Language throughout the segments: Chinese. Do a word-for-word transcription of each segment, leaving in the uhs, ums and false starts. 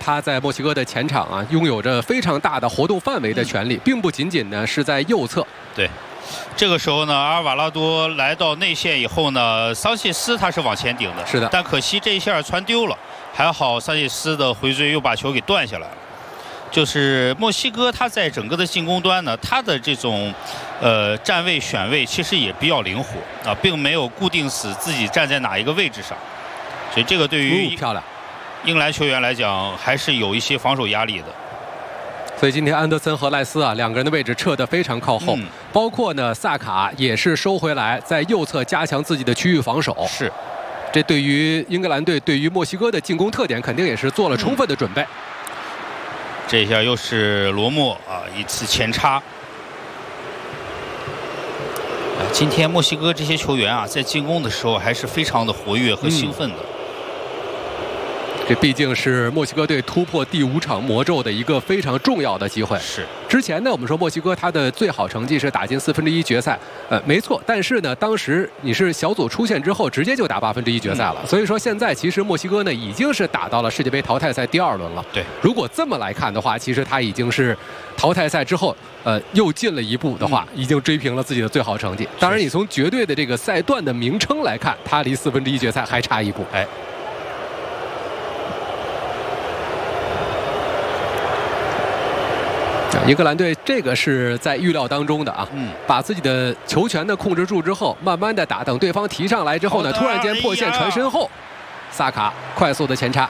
他在墨西哥的前场啊，拥有着非常大的活动范围的权利，并不仅仅呢是在右侧。 对，这个时候呢，阿尔瓦拉多来到内线以后呢，桑切斯他是往前顶的， 是的， 但可惜这一下传丢了，还好桑切斯的回追又把球给断下来了。就是墨西哥他在整个的进攻端呢，他的这种呃站位选位其实也比较灵活啊，并没有固定死自己站在哪一个位置上，所以这个对于漂亮英格兰球员来讲还是有一些防守压力的。 所以今天安德森和赖斯啊两个人的位置撤得非常靠后，嗯、包括呢萨卡也是收回来在右侧加强自己的区域防守。 是， 这对于英格兰队对于墨西哥的进攻特点肯定也是做了充分的准备。嗯、 这一下又是罗莫啊一次前插。啊，今天墨西哥这些球员啊在进攻的时候还是非常的活跃和兴奋的。嗯， 这毕竟是墨西哥队突破第五场魔咒的一个非常重要的机会。 是， 之前呢，我们说墨西哥他的最好成绩是打进四分之一决赛，呃，没错。但是呢，当时你是小组出线之后，直接就打八分之一决赛了。嗯、所以说现在其实墨西哥呢已经是打到了世界杯淘汰赛第二轮了。 对， 如果这么来看的话，其实他已经是淘汰赛之后，呃，又进了一步的话，嗯、已经追平了自己的最好成绩。当然，你从绝对的这个赛段的名称来看，他离四分之一决赛还差一步。 哎。 英格兰队这个是在预料当中的啊，嗯，把自己的球权呢控制住之后，慢慢的打，等对方提上来之后呢，突然间破线传身后，萨卡快速的前插。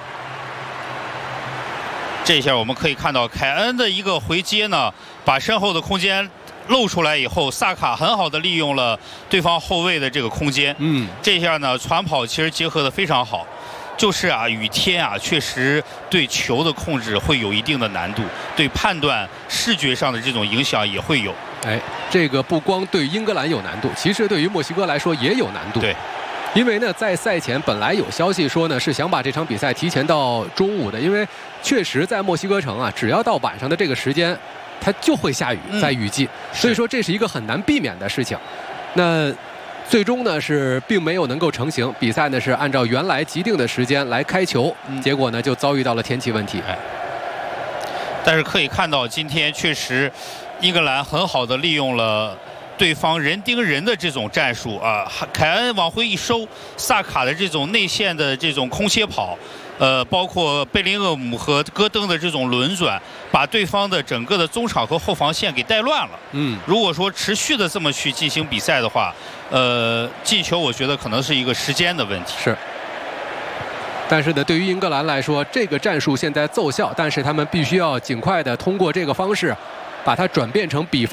这下我们可以看到凯恩的一个回接呢，把身后的空间露出来以后，萨卡很好的利用了对方后卫的这个空间，嗯，这下呢传跑其实结合的非常好。就是啊，雨天啊，确实对球的控制会有一定的难度，对判断视觉上的这种影响也会有。 哎，这个不光对英格兰有难度，其实对于墨西哥来说也有难度。 对， 因为呢，在赛前本来有消息说呢，是想把这场比赛提前到中午的，因为确实在墨西哥城啊，只要到晚上的这个时间，它就会下雨，在雨季，嗯、所以说这是一个很难避免的事情。那最终呢是并没有能够成行，比赛呢是按照原来既定的时间来开球，嗯、结果呢就遭遇到了天气问题。 哎，但是可以看到今天确实英格兰很好的利用了对方人盯人的这种战术啊，凯恩往回一收，萨卡的这种内线的这种空切跑，呃，包括贝林厄姆和戈登的这种轮转，把对方的整个的中场和后防线给带乱了。嗯，如果说持续的这么去进行比赛的话，呃，进球我觉得可能是一个时间的问题。 是。但是呢，对于英格兰来说，这个战术现在奏效，但是他们必须要尽快的通过这个方式，把它转变成比分。